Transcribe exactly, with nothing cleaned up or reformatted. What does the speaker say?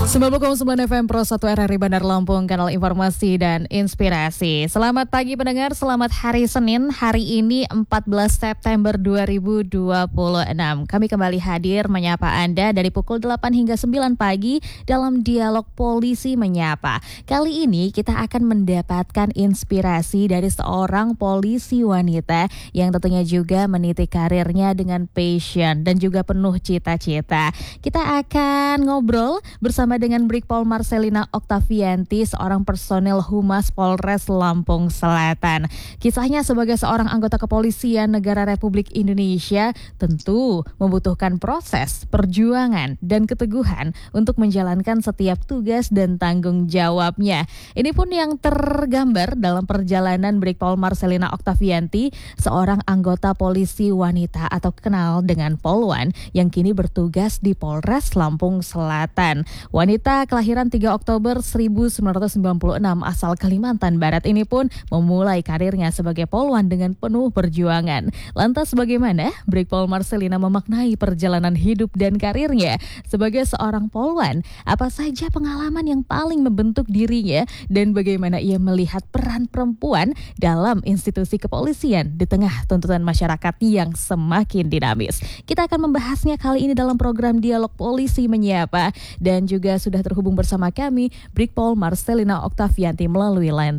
sembilan puluh koma sembilan F M Pro satu R R I Bandar Lampung, kanal informasi dan inspirasi. Selamat pagi pendengar, selamat hari Senin. Hari ini empat belas September dua ribu dua puluh enam. Kami kembali hadir menyapa Anda dari pukul delapan hingga sembilan pagi dalam dialog Polisi Menyapa. Kali ini kita akan mendapatkan inspirasi dari seorang polisi wanita yang tentunya juga meniti karirnya dengan passion dan juga penuh cita-cita. Kita akan ngobrol bersama dengan Brigpol Marcelina Oktavianti, seorang personil Humas Polres Lampung Selatan. Kisahnya sebagai seorang anggota kepolisian negara Republik Indonesia tentu membutuhkan proses, perjuangan, dan keteguhan untuk menjalankan setiap tugas dan tanggung jawabnya. Ini pun yang tergambar dalam perjalanan Brigpol Marcelina Oktavianti, seorang anggota polisi wanita atau kenal dengan Polwan yang kini bertugas di Polres Lampung Selatan. Wanita kelahiran tiga Oktober seribu sembilan ratus sembilan puluh enam asal Kalimantan Barat ini pun memulai karirnya sebagai polwan dengan penuh perjuangan. Lantas bagaimana Brigpol Marcelina memaknai perjalanan hidup dan karirnya sebagai seorang polwan? Apa saja pengalaman yang paling membentuk dirinya dan bagaimana ia melihat peran perempuan dalam institusi kepolisian di tengah tuntutan masyarakat yang semakin dinamis? Kita akan membahasnya kali ini dalam program Dialog Polisi Menyapa, dan juga sudah terhubung bersama kami Brigpol Marcelina Oktavianti melalui line